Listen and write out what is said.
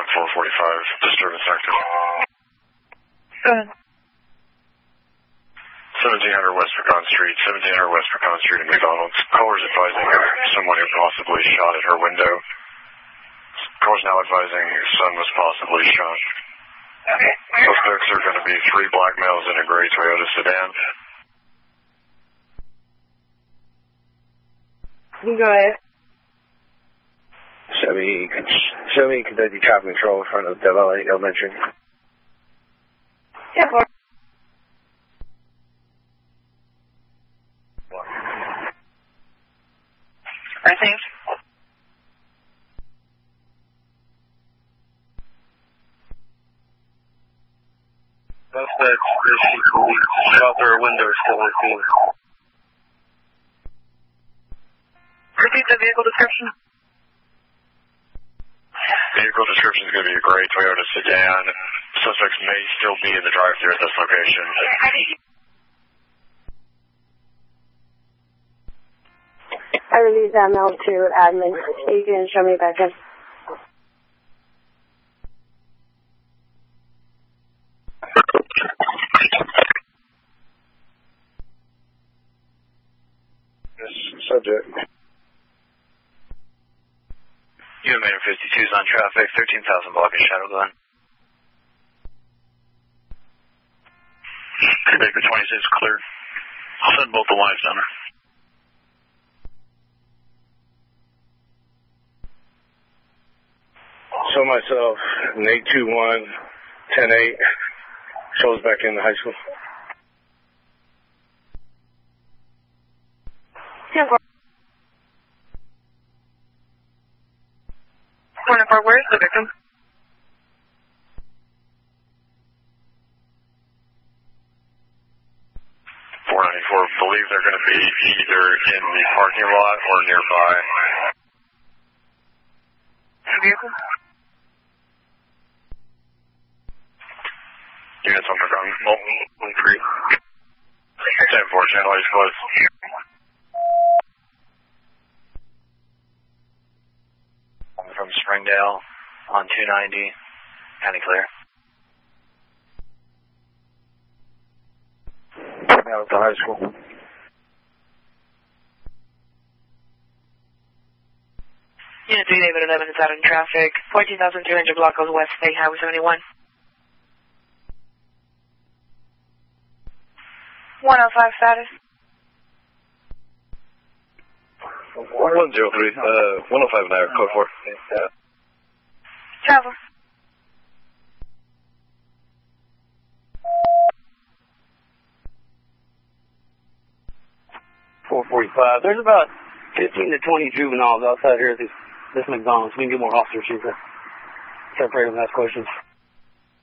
445, disturbance active. Go ahead. 1700 West Pecan Street, 1700 West Pecan Street in McDonald's. Caller's advising someone who possibly shot at her window. Caller's now advising son was possibly shot. Okay. Suspects are going to be 3 black males in a gray Toyota sedan. You go ahead. Show me Kentucky traffic control in front of Del Valle Elementary. Yeah, boy. I think. Suspects shot through a window still on scene. Repeat the vehicle description. Vehicle description is going to be a gray Toyota sedan. Suspects may still be in the drive-thru at this location. I released that mail to admin. You can show me back in. Subject. UMA 52 is on traffic, 13,000 block of Shadow Glen. Baker 26 cleared. I'll send both the lives down there. Show myself an 821, 10-8. Shows back in the high school. Yeah, boy. Where is the victim? 494, believe they're going to be either in the parking lot or nearby. Vehicle? Units on the ground, Molten Creek. 10-4, channel 8 close. From Springdale on 290, county clear. Out at the high school. Unit 3, David 11 is out in traffic. 14,300 block goes west, State Highway 71. 105 status. 103, 105 and I are code 4. Travel. There's about 15 to 20 juveniles outside here at this McDonald's. We can get more officers here to start afraid of them ask questions.